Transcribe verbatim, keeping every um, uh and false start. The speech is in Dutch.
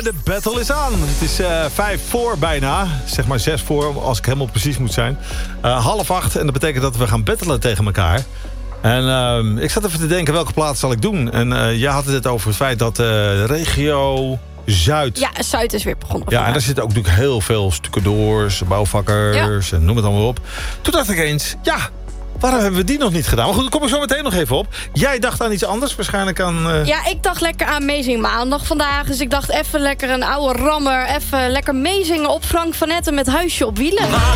Ja, de battle is aan. Het is uh, vijf voor bijna. Zeg maar zes voor, als ik helemaal precies moet zijn. Uh, half acht. En dat betekent dat we gaan battelen tegen elkaar. En uh, ik zat even te denken, welke plaats zal ik doen? En uh, jij had het over het feit dat uh, regio Zuid... Ja, Zuid is weer begonnen. Ja, en daar zitten ook natuurlijk heel veel stucadoors, bouwvakkers, ja. En noem het allemaal op. Toen dacht ik eens, ja... waarom hebben we die nog niet gedaan? Maar goed, daar kom ik zo meteen nog even op. Jij dacht aan iets anders, waarschijnlijk aan... Uh... Ja, ik dacht lekker aan Meezing Maandag vandaag. Dus ik dacht even lekker een oude rammer. Even lekker meezingen op Frank van Etten met Huisje op Wielen.